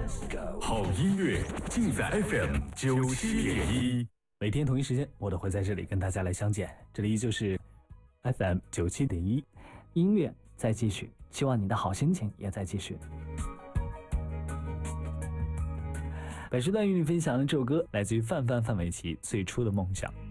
好音乐尽在 FM97.1。 每天同一时间，我都会在这里跟大家来相见。这里依旧是 FM97.1，音乐在继续，希望你的好心情也在继续。本时段与你分享的这首歌来自于范玮琪最初的梦想。